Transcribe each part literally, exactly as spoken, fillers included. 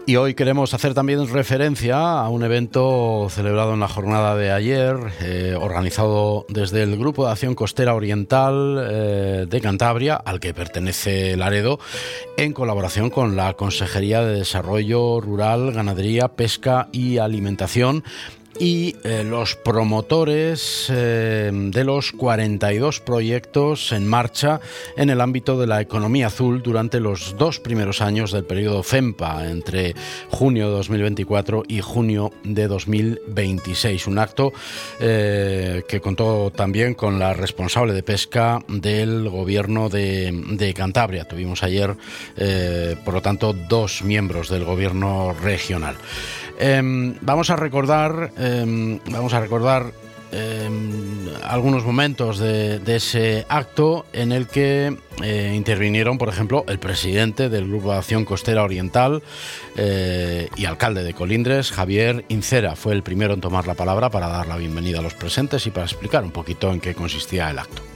Y hoy queremos hacer también referencia a un evento celebrado en la jornada de ayer, eh, organizado desde el Grupo de Acción Costera Oriental eh, de Cantabria, al que pertenece Laredo, en colaboración con la Consejería de Desarrollo Rural, Ganadería, Pesca y Alimentación, y eh, los promotores eh, de los cuarenta y dos proyectos en marcha en el ámbito de la economía azul durante los dos primeros años del periodo FEMPA, entre junio de dos mil veinticuatro y junio de dos mil veintiséis. Un acto eh, que contó también con la responsable de pesca del gobierno de, de Cantabria. Tuvimos ayer, eh, por lo tanto, dos miembros del gobierno regional. Eh, vamos a recordar, eh, vamos a recordar eh, algunos momentos de, de ese acto en el que eh, intervinieron, por ejemplo, el presidente del Grupo de Acción Costera Oriental eh, y alcalde de Colindres, Javier Incera. Fue el primero en tomar la palabra para dar la bienvenida a los presentes y para explicar un poquito en qué consistía el acto.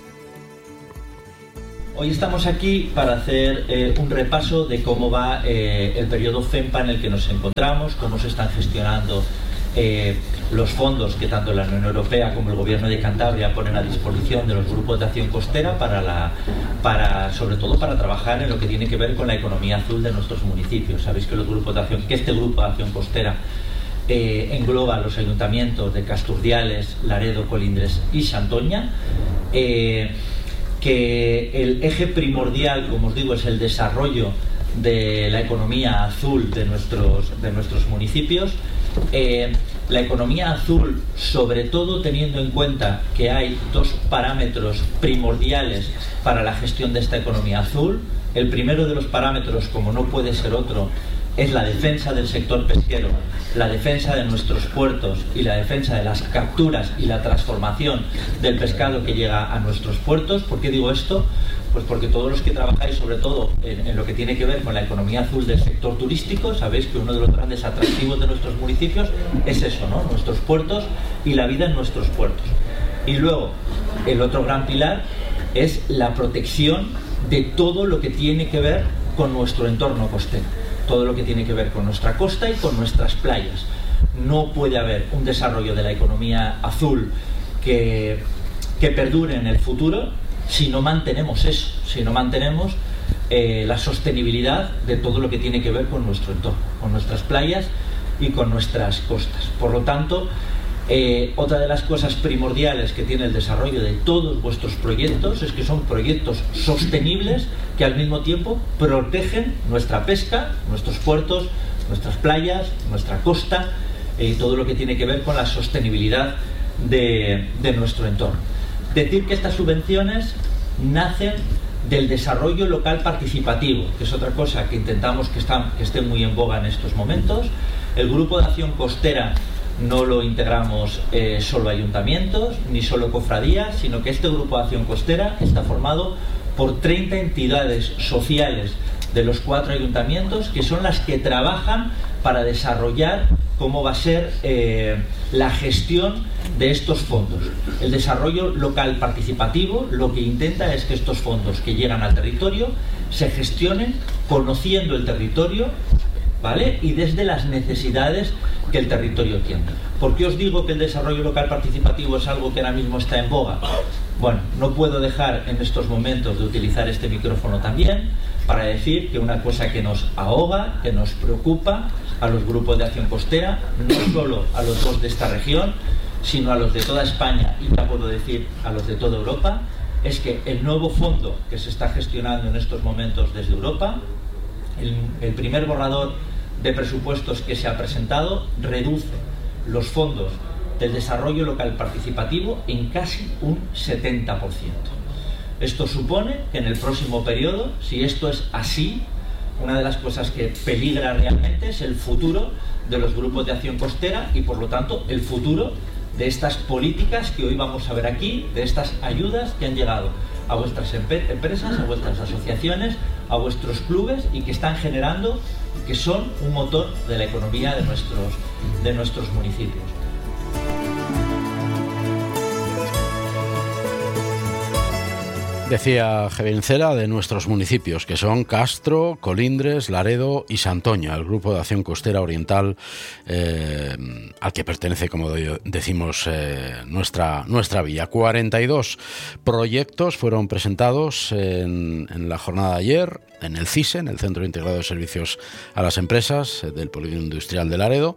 Hoy estamos aquí para hacer eh, un repaso de cómo va eh, el periodo FEMPA en el que nos encontramos, cómo se están gestionando eh, los fondos que tanto la Unión Europea como el Gobierno de Cantabria ponen a disposición de los grupos de acción costera para, la, para sobre todo para trabajar en lo que tiene que ver con la economía azul de nuestros municipios. Sabéis que los grupos de acción, que este grupo de acción costera eh, engloba a los ayuntamientos de Casturdiales, Laredo, Colindres y Santoña. Eh, que el eje primordial, como os digo, es el desarrollo de la economía azul de nuestros, de nuestros municipios. Eh, la economía azul, sobre todo teniendo en cuenta que hay dos parámetros primordiales para la gestión de esta economía azul. El primero de los parámetros, como no puede ser otro, es la defensa del sector pesquero, la defensa de nuestros puertos y la defensa de las capturas y la transformación del pescado que llega a nuestros puertos. ¿Por qué digo esto? Pues porque todos los que trabajáis sobre todo en, en lo que tiene que ver con la economía azul del sector turístico, sabéis que uno de los grandes atractivos de nuestros municipios es eso, ¿no? Nuestros puertos y la vida en nuestros puertos. Y luego, el otro gran pilar es la protección de todo lo que tiene que ver con nuestro entorno costero, todo lo que tiene que ver con nuestra costa y con nuestras playas. No puede haber un desarrollo de la economía azul que, que perdure en el futuro si no mantenemos eso, si no mantenemos eh, la sostenibilidad de todo lo que tiene que ver con nuestro entorno, con nuestras playas y con nuestras costas. Por lo tanto, eh, otra de las cosas primordiales que tiene el desarrollo de todos vuestros proyectos es que son proyectos sostenibles que al mismo tiempo protegen nuestra pesca, nuestros puertos, nuestras playas, nuestra costa y eh, todo lo que tiene que ver con la sostenibilidad de, de nuestro entorno. Decir que estas subvenciones nacen del desarrollo local participativo, que es otra cosa que intentamos que, está, que esté muy en boga en estos momentos. El Grupo de Acción Costera no lo integramos eh, solo ayuntamientos ni solo cofradías, sino que este Grupo de Acción Costera está formado por treinta entidades sociales de los cuatro ayuntamientos, que son las que trabajan para desarrollar cómo va a ser eh, la gestión de estos fondos. El desarrollo local participativo lo que intenta es que estos fondos que llegan al territorio se gestionen conociendo el territorio, ¿vale? Y desde las necesidades que el territorio tiene. ¿Por qué os digo que el desarrollo local participativo es algo que ahora mismo está en boga? Bueno, no puedo dejar en estos momentos de utilizar este micrófono también para decir que una cosa que nos ahoga, que nos preocupa a los grupos de acción costera, no solo a los dos de esta región, sino a los de toda España y ya puedo decir a los de toda Europa, es que el nuevo fondo que se está gestionando en estos momentos desde Europa, el, el primer borrador de presupuestos que se ha presentado, reduce los fondos del desarrollo local participativo en casi un setenta por ciento. Esto supone que en el próximo periodo, si esto es así, una de las cosas que peligra realmente es el futuro de los grupos de acción costera y por lo tanto el futuro de estas políticas que hoy vamos a ver aquí, de estas ayudas que han llegado a vuestras empresas, a vuestras asociaciones, a vuestros clubes y que están generando, que son un motor de la economía de nuestros, de nuestros municipios. Decía Javier Encera de nuestros municipios, que son Castro, Colindres, Laredo y Santoña, el Grupo de Acción Costera Oriental eh, al que pertenece, como decimos, eh, nuestra, nuestra villa. cuarenta y dos proyectos fueron presentados en, en la jornada de ayer, en el C I S E, en el Centro Integrado de Servicios a las Empresas del Polígono Industrial de Laredo,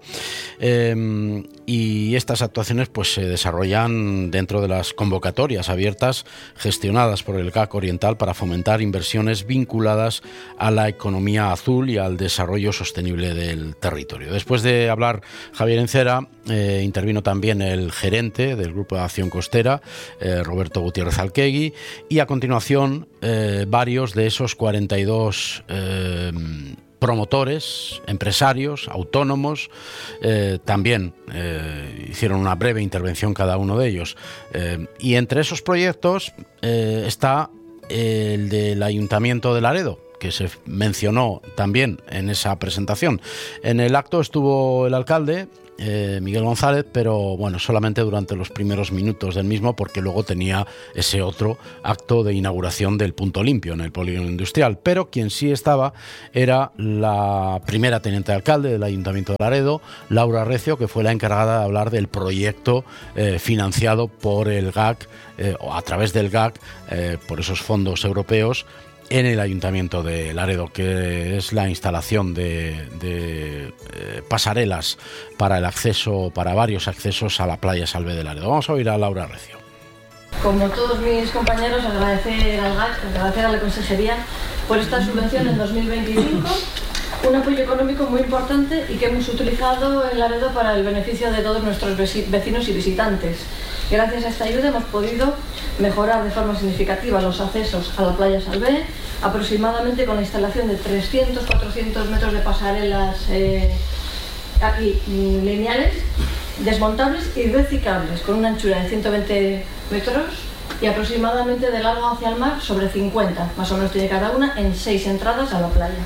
eh, y estas actuaciones pues se desarrollan dentro de las convocatorias abiertas gestionadas por el G A C Oriental para fomentar inversiones vinculadas a la economía azul y al desarrollo sostenible del territorio. Después de hablar Javier Encera, eh, intervino también el gerente del Grupo de Acción Costera, eh, Roberto Gutiérrez Alquegui, y a continuación eh, varios de esos cuarenta y dos eh, promotores, empresarios, autónomos, eh, también eh, hicieron una breve intervención cada uno de ellos. Eh, y entre esos proyectos eh, está el del Ayuntamiento de Laredo, que se mencionó también en esa presentación. En el acto estuvo el alcalde, eh, Miguel González, pero bueno, solamente durante los primeros minutos del mismo, porque luego tenía ese otro acto de inauguración del punto limpio en el polígono industrial. Pero quien sí estaba era la primera teniente de alcalde del Ayuntamiento de Laredo, Laura Recio, que fue la encargada de hablar del proyecto eh, financiado por el G A C, eh, o a través del G A C, eh, por esos fondos europeos, en el Ayuntamiento de Laredo, que es la instalación de, de eh, pasarelas para el acceso, para varios accesos a la playa Salvé de Laredo. Vamos a oír a Laura Recio. Como todos mis compañeros, agradecer al G A C, agradecer a la Consejería por esta subvención en dos mil veinticinco, un apoyo económico muy importante y que hemos utilizado en Laredo para el beneficio de todos nuestros vecinos y visitantes. Gracias a esta ayuda hemos podido mejorar de forma significativa los accesos a la playa Salvé, aproximadamente con la instalación de trescientos a cuatrocientos metros de pasarelas eh, aquí, lineales, desmontables y reciclables, con una anchura de ciento veinte metros y aproximadamente de largo hacia el mar sobre cincuenta, más o menos tiene cada una, en seis entradas a la playa.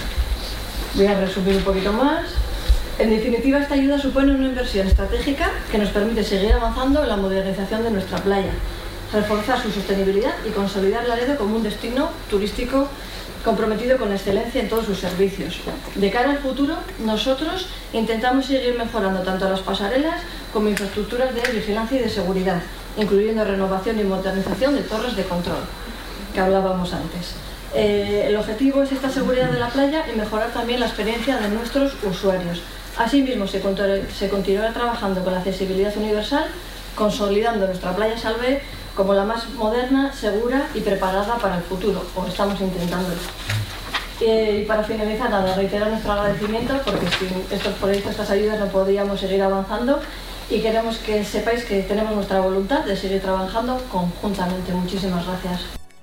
Voy a resumir un poquito más. En definitiva, esta ayuda supone una inversión estratégica que nos permite seguir avanzando en la modernización de nuestra playa, reforzar su sostenibilidad y consolidar Laredo como un destino turístico comprometido con la excelencia en todos sus servicios. De cara al futuro, nosotros intentamos seguir mejorando tanto las pasarelas como infraestructuras de vigilancia y de seguridad, incluyendo renovación y modernización de torres de control, que hablábamos antes. Eh, el objetivo es esta seguridad de la playa y mejorar también la experiencia de nuestros usuarios. Asimismo, se, se continuará trabajando con la accesibilidad universal, consolidando nuestra playa Salvé como la más moderna, segura y preparada para el futuro, o estamos intentándolo. Eh, y para finalizar, nada, reiterar nuestro agradecimiento, porque sin estos proyectos, estas ayudas, no podríamos seguir avanzando, y queremos que sepáis que tenemos nuestra voluntad de seguir trabajando conjuntamente. Muchísimas gracias.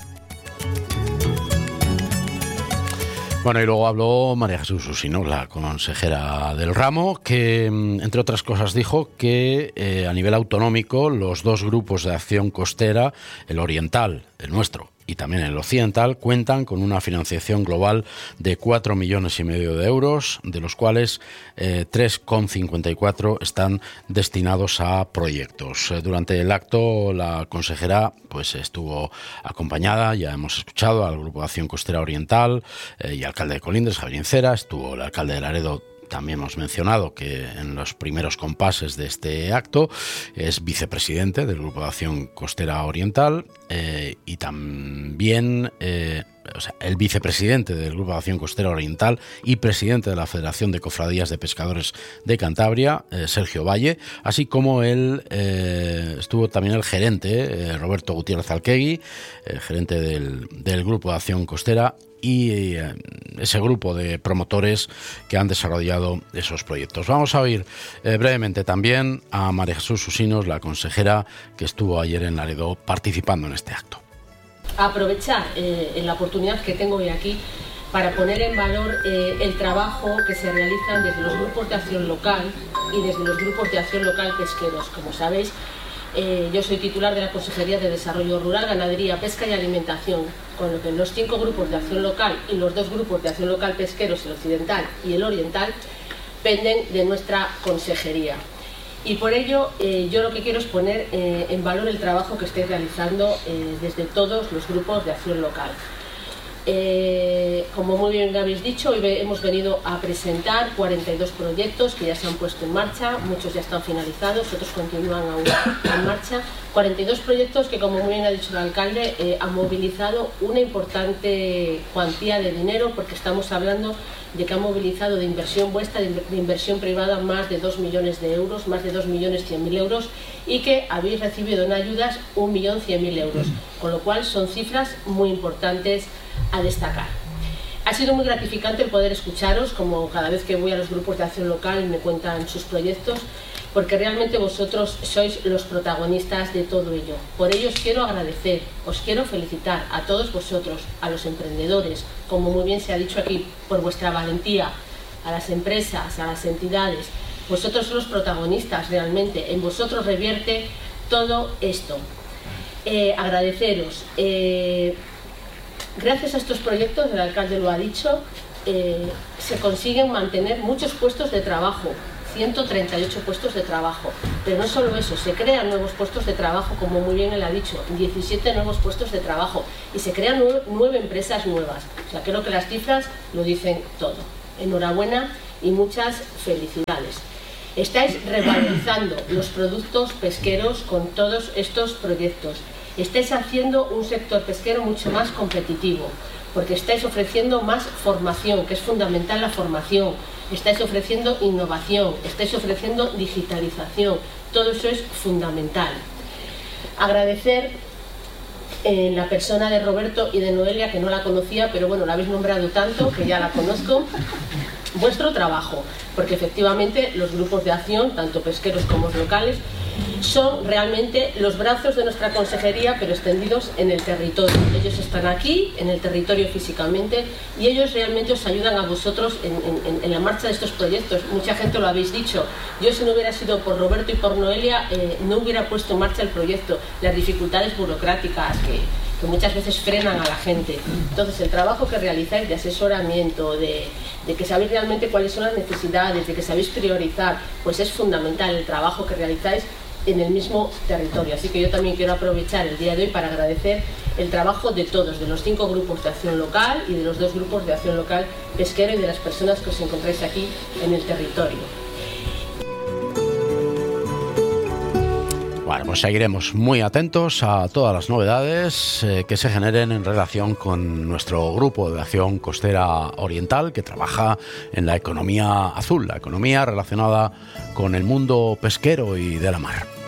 Bueno, y luego habló María Jesús Usino, la consejera del ramo, que, entre otras cosas, dijo que eh, a nivel autonómico los dos grupos de acción costera, el oriental, el nuestro, y también el occidental, cuentan con una financiación global de cuatro millones y medio de euros, de los cuales eh, tres coma cincuenta y cuatro están destinados a proyectos. Eh, durante el acto, la consejera pues estuvo acompañada, ya hemos escuchado, al Grupo de Acción Costera Oriental eh, y alcalde de Colindres, Javier Encera. Estuvo el alcalde de Laredo. También hemos mencionado que en los primeros compases de este acto es vicepresidente del Grupo de Acción Costera Oriental eh, y también eh, o sea, el vicepresidente del Grupo de Acción Costera Oriental y presidente de la Federación de Cofradías de Pescadores de Cantabria, eh, Sergio Valle, así como él eh, estuvo también el gerente, eh, Roberto Gutiérrez Alquegui, el gerente del, del Grupo de Acción Costera, y eh, ese grupo de promotores que han desarrollado esos proyectos. Vamos a oír eh, brevemente también a María Jesús Usinos, la consejera que estuvo ayer en Laredo participando en este acto. Aprovechar eh, la oportunidad que tengo hoy aquí para poner en valor eh, el trabajo que se realizan desde los grupos de acción local y desde los grupos de acción local pesqueros. Como sabéis, Eh, yo soy titular de la Consejería de Desarrollo Rural, Ganadería, Pesca y Alimentación, con lo que los cinco grupos de acción local y los dos grupos de acción local pesqueros, el occidental y el oriental, penden de nuestra consejería. Y por ello eh, yo lo que quiero es poner eh, en valor el trabajo que estáis realizando eh, desde todos los grupos de acción local. Eh, como muy bien habéis dicho, hoy hemos venido a presentar cuarenta y dos proyectos que ya se han puesto en marcha, muchos ya están finalizados, otros continúan aún en marcha. cuarenta y dos proyectos que, como muy bien ha dicho el alcalde, eh, han movilizado una importante cuantía de dinero, porque estamos hablando de que han movilizado de inversión vuestra, de inversión privada, más de dos millones de euros, más de dos millones cien mil euros, y que habéis recibido en ayudas un millón cien mil euros, con lo cual son cifras muy importantes a destacar. Ha sido muy gratificante el poder escucharos, como cada vez que voy a los grupos de acción local y me cuentan sus proyectos, porque realmente vosotros sois los protagonistas de todo ello. Por ello os quiero agradecer, os quiero felicitar a todos vosotros, a los emprendedores, como muy bien se ha dicho aquí, por vuestra valentía, a las empresas, a las entidades. Vosotros sois los protagonistas realmente, en vosotros revierte todo esto. Eh, agradeceros. Eh, Gracias a estos proyectos, el alcalde lo ha dicho, eh, se consiguen mantener muchos puestos de trabajo, ciento treinta y ocho puestos de trabajo. Pero no solo eso, se crean nuevos puestos de trabajo, como muy bien él ha dicho, diecisiete nuevos puestos de trabajo, y se crean nueve, nueve empresas nuevas. O sea, creo que las cifras lo dicen todo. Enhorabuena y muchas felicidades. Estáis revalorizando los productos pesqueros con todos estos proyectos. Estáis haciendo un sector pesquero mucho más competitivo, porque estáis ofreciendo más formación, que es fundamental la formación, estáis ofreciendo innovación, estáis ofreciendo digitalización, todo eso es fundamental. Agradecer en la persona de Roberto y de Noelia, que no la conocía, pero bueno, la habéis nombrado tanto que ya la conozco, vuestro trabajo, porque efectivamente los grupos de acción, tanto pesqueros como locales, son realmente los brazos de nuestra consejería, pero extendidos en el territorio. Ellos están aquí, en el territorio físicamente, y ellos realmente os ayudan a vosotros en, en, en la marcha de estos proyectos. Mucha gente lo habéis dicho. Yo, si no hubiera sido por Roberto y por Noelia, eh, no hubiera puesto en marcha el proyecto. Las dificultades burocráticas que, que muchas veces frenan a la gente. Entonces, el trabajo que realizáis de asesoramiento, de, de que sabéis realmente cuáles son las necesidades, de que sabéis priorizar, pues es fundamental el trabajo que realizáis en el mismo territorio. Así que yo también quiero aprovechar el día de hoy para agradecer el trabajo de todos, de los cinco grupos de acción local y de los dos grupos de acción local pesquero, y de las personas que os encontráis aquí en el territorio. Bueno, pues seguiremos muy atentos a todas las novedades eh, que se generen en relación con nuestro grupo de acción costera oriental, que trabaja en la economía azul, la economía relacionada con el mundo pesquero y de la mar.